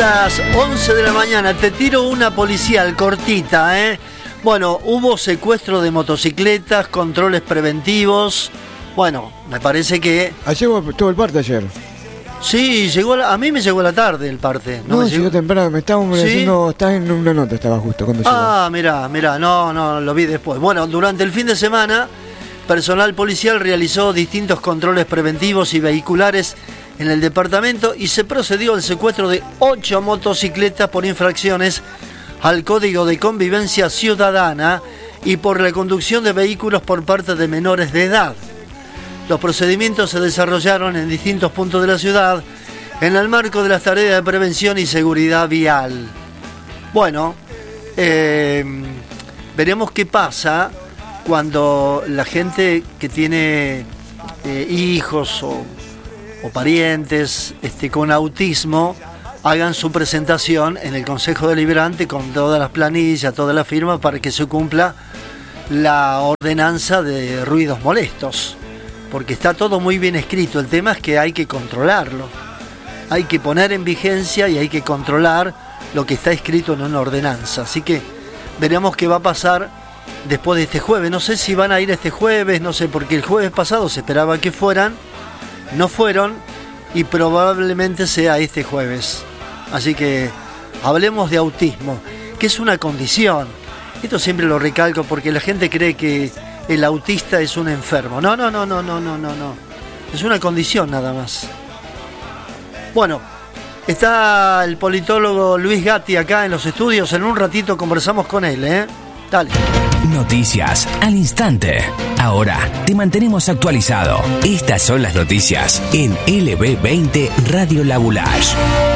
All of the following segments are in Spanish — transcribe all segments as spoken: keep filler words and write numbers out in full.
las once de la mañana. Te tiro una policial cortita, ¿eh? Bueno, hubo secuestro de motocicletas, controles preventivos. Bueno, me parece que... Ayer tuvo el parte ayer. Sí, llegó la... a mí me llegó la tarde el parte. No, no me llegó llegó temprano. Me estábamos ¿Sí? diciendo, estás en una nota, estaba justo cuando llegó. Ah, mirá, mirá, no, no, lo vi después. Bueno, durante el fin de semana, personal policial realizó distintos controles preventivos y vehiculares en el departamento y se procedió al secuestro de ocho motocicletas por infracciones al Código de Convivencia Ciudadana y por la conducción de vehículos por parte de menores de edad. Los procedimientos se desarrollaron en distintos puntos de la ciudad en el marco de las tareas de prevención y seguridad vial. Bueno, eh, veremos qué pasa cuando la gente que tiene eh, hijos o, o parientes este, con autismo hagan su presentación en el Consejo Deliberante con todas las planillas, todas las firmas para que se cumpla la ordenanza de ruidos molestos. Porque está todo muy bien escrito, el tema es que hay que controlarlo. Hay que poner en vigencia y hay que controlar lo que está escrito en una ordenanza. Así que veremos qué va a pasar después de este jueves. No sé si van a ir este jueves, no sé, porque el jueves pasado se esperaba que fueran, no fueron y probablemente sea este jueves. Así que hablemos de autismo, que es una condición. Esto siempre lo recalco porque la gente cree que el autista es un enfermo. No, no, no, no, no, no, no, no. Es una condición nada más. Bueno, está el politólogo Luis Gatti acá en los estudios. En un ratito conversamos con él, ¿eh? Dale. Noticias al instante. Ahora te mantenemos actualizado. Estas son las noticias en L B veinte Radio Labulash.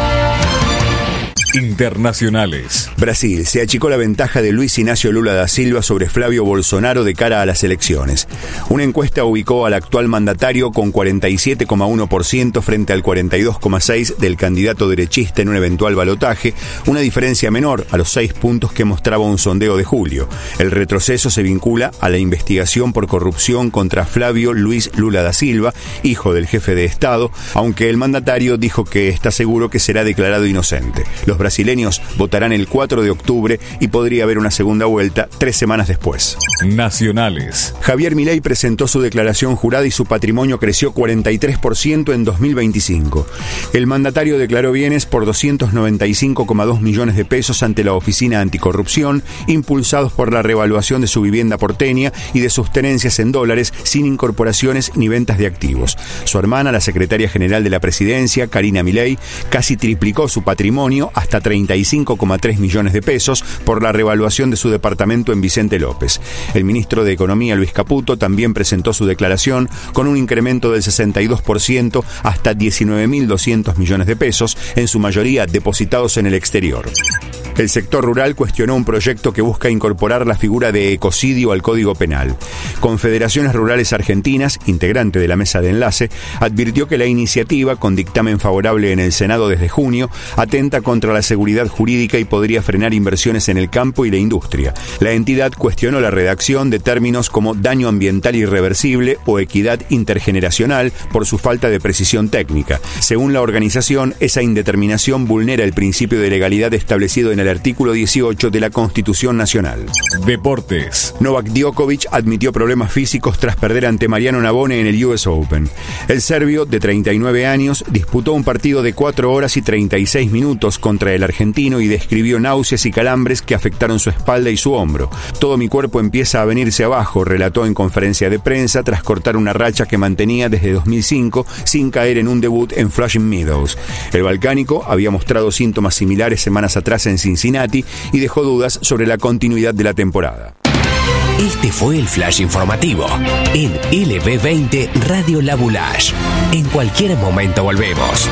Internacionales. Brasil se achicó la ventaja de Luis Inácio Lula da Silva sobre Flavio Bolsonaro de cara a las elecciones. Una encuesta ubicó al actual mandatario con cuarenta y siete coma uno por ciento frente al cuarenta y dos coma seis por ciento del candidato derechista en un eventual balotaje, una diferencia menor a los seis puntos que mostraba un sondeo de julio. El retroceso se vincula a la investigación por corrupción contra Flavio Luis Lula da Silva, hijo del jefe de Estado, aunque el mandatario dijo que está seguro que será declarado inocente. Los brasileños votarán el cuatro de octubre y podría haber una segunda vuelta tres semanas después. Nacionales. Javier Milei presentó su declaración jurada y su patrimonio creció cuarenta y tres por ciento en dos mil veinticinco. El mandatario declaró bienes por doscientos noventa y cinco coma dos millones de pesos ante la Oficina Anticorrupción, impulsados por la revaluación de su vivienda porteña y de sus tenencias en dólares sin incorporaciones ni ventas de activos. Su hermana, la secretaria general de la presidencia, Karina Milei, casi triplicó su patrimonio hasta treinta y cinco coma tres millones de pesos por la revaluación de su departamento en Vicente López. El ministro de Economía, Luis Caputo, también presentó su declaración con un incremento del sesenta y dos por ciento hasta diecinueve mil doscientos millones de pesos, en su mayoría depositados en el exterior. El sector rural cuestionó un proyecto que busca incorporar la figura de ecocidio al Código Penal. Confederaciones Rurales Argentinas, integrante de la mesa de enlace, advirtió que la iniciativa, con dictamen favorable en el Senado desde junio, atenta contra la seguridad jurídica y podría frenar inversiones en el campo y la industria. La entidad cuestionó la redacción de términos como daño ambiental irreversible o equidad intergeneracional por su falta de precisión técnica. Según la organización, esa indeterminación vulnera el principio de legalidad establecido en el artículo dieciocho de la Constitución Nacional. Deportes. Novak Djokovic admitió problemas físicos tras perder ante Mariano Navone en el U S Open. El serbio, de treinta y nueve años, disputó un partido de cuatro horas y treinta y seis minutos contra el argentino y describió náuseas y calambres que afectaron su espalda y su hombro. Todo mi cuerpo empieza a venirse abajo, relató en conferencia de prensa tras cortar una racha que mantenía desde dos mil cinco sin caer en un debut en Flushing Meadows. El balcánico había mostrado síntomas similares semanas atrás en Cincinnati y dejó dudas sobre la continuidad de la temporada. Este fue el Flash Informativo en L B veinte Radio Labulash. En cualquier momento volvemos.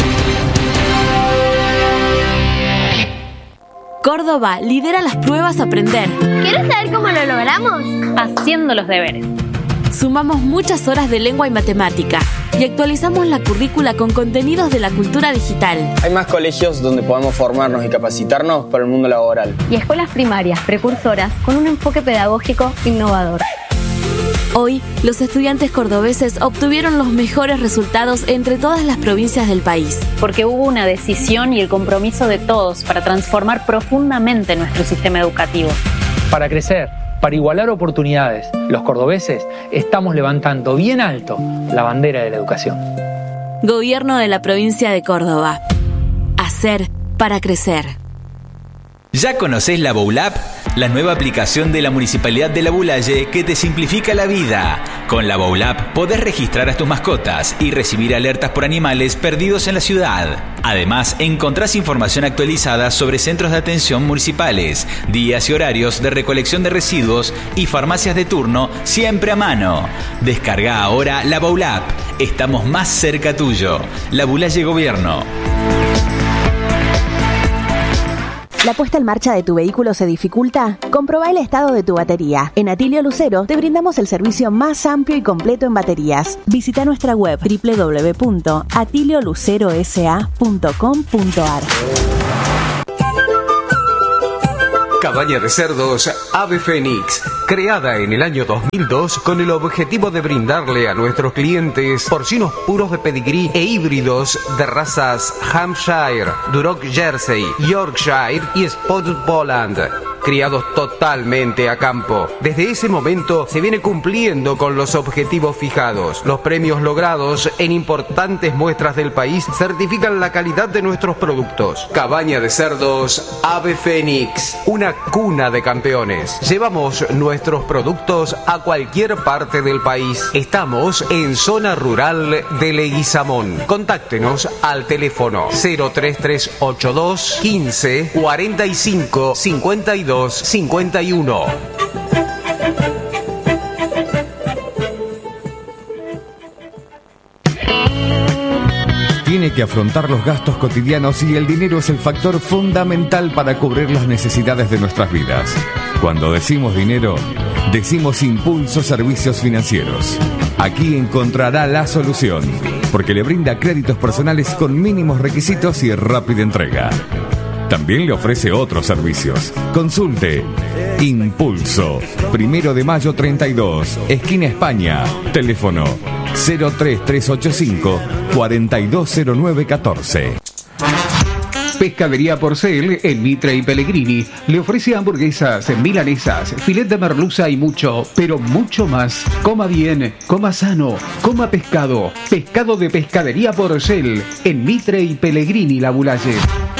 Córdoba lidera las pruebas Aprender. ¿Quieres saber cómo lo logramos? Haciendo los deberes. Sumamos muchas horas de lengua y matemática y actualizamos la currícula con contenidos de la cultura digital. Hay más colegios donde podemos formarnos y capacitarnos para el mundo laboral. Y escuelas primarias precursoras con un enfoque pedagógico innovador. Hoy, los estudiantes cordobeses obtuvieron los mejores resultados entre todas las provincias del país. Porque hubo una decisión y el compromiso de todos para transformar profundamente nuestro sistema educativo. Para crecer, para igualar oportunidades, los cordobeses estamos levantando bien alto la bandera de la educación. Gobierno de la provincia de Córdoba. Hacer para crecer. ¿Ya conocés la Boulap? La nueva aplicación de la Municipalidad de Laboulaye que te simplifica la vida. Con la Boulap podés registrar a tus mascotas y recibir alertas por animales perdidos en la ciudad. Además, encontrás información actualizada sobre centros de atención municipales, días y horarios de recolección de residuos y farmacias de turno siempre a mano. Descarga ahora la Boulap. Estamos más cerca tuyo. Laboulaye Gobierno. ¿La puesta en marcha de tu vehículo se dificulta? Comprobá el estado de tu batería. En Atilio Lucero te brindamos el servicio más amplio y completo en baterías. Visita nuestra web doble u doble u doble u punto atilio lucero s a punto com punto a r. Cabaña de cerdos Ave Fénix, creada en el año dos mil dos con el objetivo de brindarle a nuestros clientes porcinos puros de pedigrí e híbridos de razas Hampshire, Duroc Jersey, Yorkshire y Spotted Poland, criados totalmente a campo. Desde ese momento se viene cumpliendo con los objetivos fijados. Los premios logrados en importantes muestras del país certifican la calidad de nuestros productos. Cabaña de cerdos Ave Fénix, una cuna de campeones. Llevamos nuestros productos a cualquier parte del país. Estamos en zona rural de Leguizamón. Contáctenos al teléfono cero tres tres ocho dos quince cuarenta y cinco cincuenta y dos cincuenta y uno. Tiene que afrontar los gastos cotidianos y el dinero es el factor fundamental para cubrir las necesidades de nuestras vidas. Cuando decimos dinero, decimos Impulso Servicios Financieros. Aquí encontrará la solución, porque le brinda créditos personales con mínimos requisitos y rápida entrega. También le ofrece otros servicios. Consulte Impulso, Primero de Mayo treinta y dos, esquina España. Teléfono cero tres tres ocho cinco cuatro dos cero nueve uno cuatro. Pescadería Porcel en Mitre y Pellegrini le ofrece hamburguesas, milanesas, filet de merluza y mucho, pero mucho más. Coma bien, coma sano, coma pescado. Pescado de Pescadería Porcel en Mitre y Pellegrini, Laboulaye.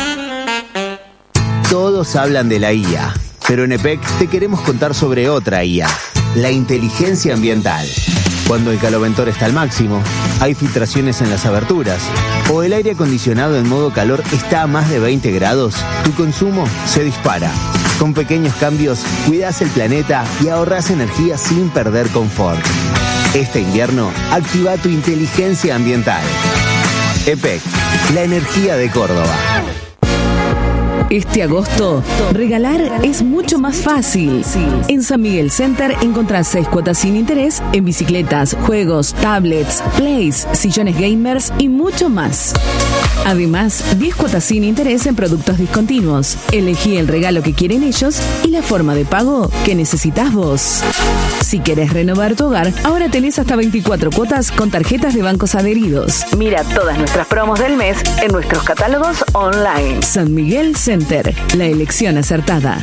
Todos hablan de la I A, pero en E P E C te queremos contar sobre otra I A, la inteligencia ambiental. Cuando el caloventor está al máximo, hay filtraciones en las aberturas, o el aire acondicionado en modo calor está a más de veinte grados, tu consumo se dispara. Con pequeños cambios, cuidás el planeta y ahorrás energía sin perder confort. Este invierno, activa tu inteligencia ambiental. E P E C, la energía de Córdoba. Este agosto, regalar es mucho más fácil. En San Miguel Center encontrás seis cuotas sin interés en bicicletas, juegos, tablets, plays, sillones gamers y mucho más. Además, diez cuotas sin interés en productos discontinuos. Elegí el regalo que quieren ellos y la forma de pago que necesitas vos. Si querés renovar tu hogar, ahora tenés hasta veinticuatro cuotas con tarjetas de bancos adheridos. Mira todas nuestras promos del mes en nuestros catálogos online. San Miguel Center, la elección acertada.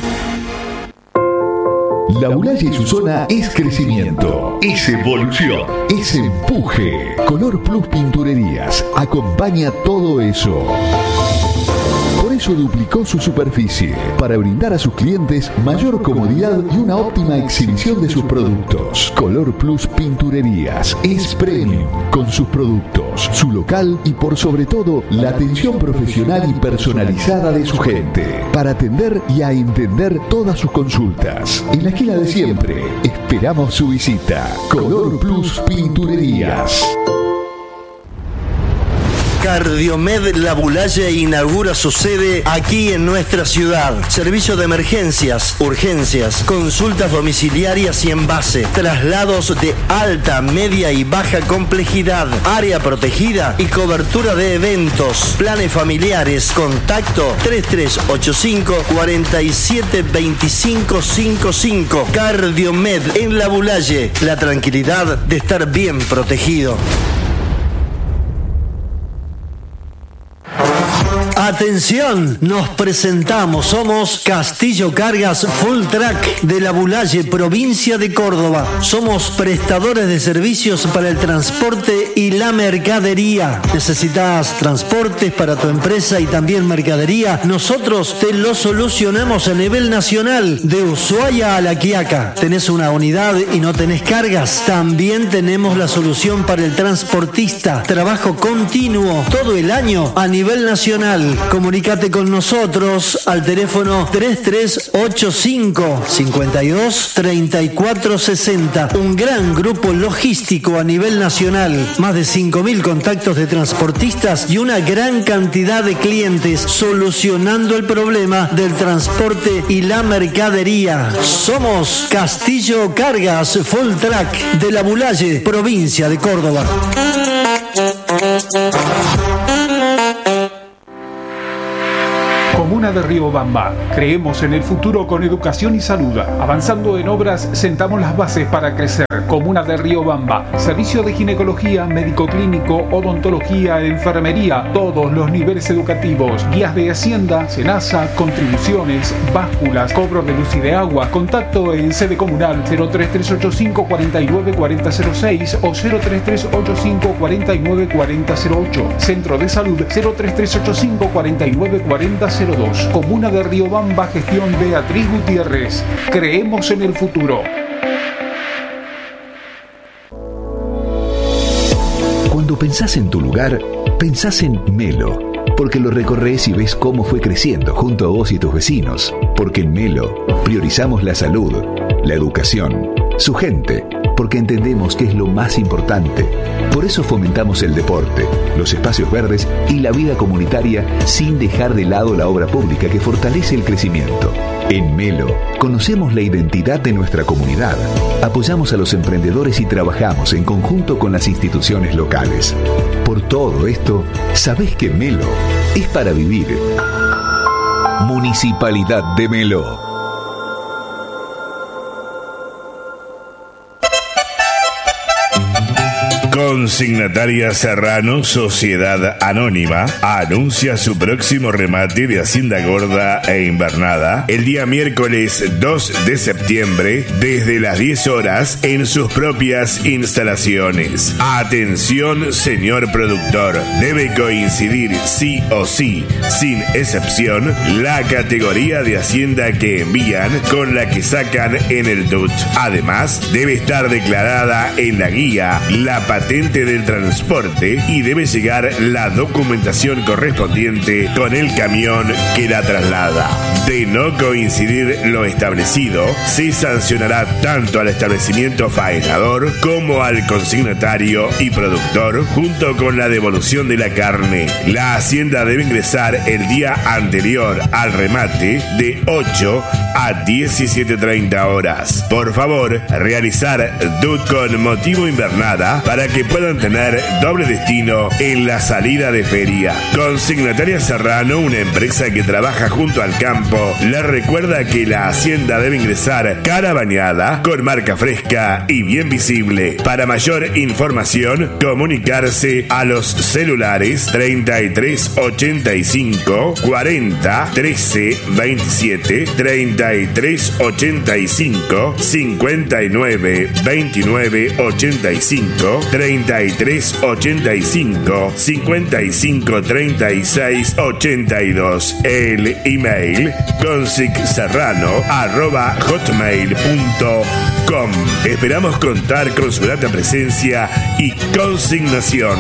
Laboulaye y su zona es crecimiento, es evolución, es empuje. Color Plus Pinturerías acompaña todo eso. Por eso duplicó su superficie, para brindar a sus clientes mayor comodidad y una óptima exhibición de sus productos. Color Plus Pinturerías es premium, con sus productos, su local y por sobre todo la atención profesional y personalizada de su gente, para atender y a entender todas sus consultas. En la esquina de siempre, esperamos su visita. Color Plus Pinturerías. Cardiomed Laboulaye inaugura su sede aquí en nuestra ciudad. Servicio de emergencias, urgencias, consultas domiciliarias y en base, traslados de alta, media y baja complejidad, área protegida y cobertura de eventos, planes familiares. Contacto tres tres ocho cinco, cuatro siete dos cinco cinco cinco. Cardiomed en Laboulaye, la tranquilidad de estar bien protegido. Atención, nos presentamos, somos Castillo Cargas Full Track de Laboulaye, provincia de Córdoba. Somos prestadores de servicios para el transporte y la mercadería. ¿Necesitas transportes para tu empresa y también mercadería? Nosotros te lo solucionamos a nivel nacional, de Ushuaia a La Quiaca. ¿Tenés una unidad y no tenés cargas? También tenemos la solución para el transportista. Trabajo continuo todo el año a nivel nacional. Comunícate con nosotros al teléfono tres tres ocho cinco, cinco dos, tres cuatro seis cero. Un gran grupo logístico a nivel nacional. Más de cinco mil contactos de transportistas y una gran cantidad de clientes solucionando el problema del transporte y la mercadería. Somos Castillo Cargas Full Track de Laboulaye, provincia de Córdoba. Comuna de Riobamba. Creemos en el futuro con educación y salud. Avanzando en obras, sentamos las bases para crecer. Comuna de Riobamba. Servicio de ginecología, médico clínico, odontología, enfermería, todos los niveles educativos. Guías de Hacienda, Senasa, contribuciones, básculas, cobro de luz y de agua. Contacto en sede comunal cero tres tres ocho cinco, cuatro nueve cuatro cero cero seis o cero tres tres ocho cinco, cuatro nueve cuatro cero ocho. Centro de Salud cero tres tres ocho cinco, cuatro nueve cuatro cero dos. Comuna de Riobamba, gestión Beatriz Gutiérrez. Creemos en el futuro. Cuando pensás en tu lugar, pensás en Melo, porque lo recorres y ves cómo fue creciendo junto a vos y tus vecinos. Porque en Melo priorizamos la salud, la educación, su gente, porque entendemos que es lo más importante. Por eso fomentamos el deporte, los espacios verdes y la vida comunitaria sin dejar de lado la obra pública que fortalece el crecimiento. En Melo, conocemos la identidad de nuestra comunidad, apoyamos a los emprendedores y trabajamos en conjunto con las instituciones locales. Por todo esto, sabés que Melo es para vivir. Municipalidad de Melo. Consignataria Serrano, Sociedad Anónima, anuncia su próximo remate de Hacienda Gorda e Invernada el día miércoles dos de septiembre desde las diez horas en sus propias instalaciones. Atención, señor productor, debe coincidir sí o sí, sin excepción, la categoría de Hacienda que envían con la que sacan en el D U T. Además, debe estar declarada en la guía la patente del transporte y debe llegar la documentación correspondiente con el camión que la traslada. De no coincidir lo establecido, se sancionará tanto al establecimiento faenador como al consignatario y productor, junto con la devolución de la carne. La hacienda debe ingresar el día anterior al remate de ocho a diecisiete treinta horas. Por favor, realizar D U T con motivo invernada para que puedan tener doble destino en la salida de feria. Consignataria Serrano, una empresa que trabaja junto al campo, les recuerda que la hacienda debe ingresar cara bañada, con marca fresca y bien visible. Para mayor información, comunicarse a los celulares treinta y tres ochenta y cinco, cuarenta, trece, veintisiete, treinta y tres ochenta y cinco, cincuenta y nueve, veintinueve, ochenta y cinco, treinta y tres ochenta y cinco, cincuenta y cinco, treinta y seis, ochenta y dos. El email consicserrano arroba hotmail punto com. Esperamos contar con su grata presencia y consignación.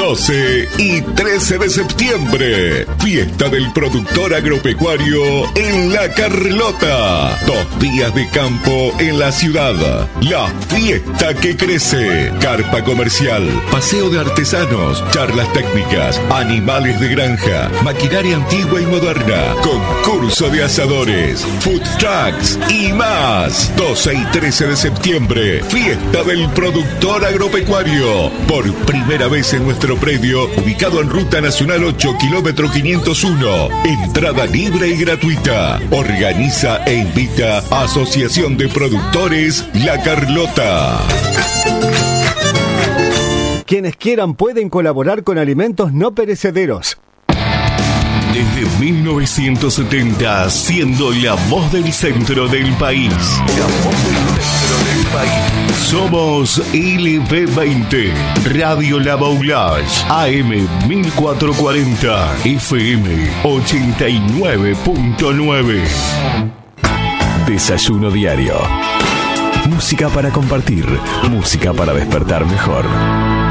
doce y trece de septiembre. Fiesta del productor agropecuario en La Carlota. Dos días de campo en la ciudad. La fiesta que crece. Carpa comercial, paseo de artesanos, charlas técnicas, animales de granja, maquinaria antigua y moderna, concurso de asadores, food trucks y más. doce y trece de septiembre, fiesta del productor agropecuario. Por primera vez en nuestro predio, ubicado en Ruta Nacional ocho, kilómetro quinientos uno. Entrada libre y gratuita. Organiza e invita Asociación de Productores La Carlota. Quienes quieran pueden colaborar con alimentos no perecederos. Desde mil novecientos setenta, siendo la voz del centro del país. La voz del centro del país. Somos L B veinte, Radio La Boulage, A M mil cuatrocientos cuarenta, F M ochenta y nueve punto nueve. Desayuno diario. Música para compartir, música para despertar mejor.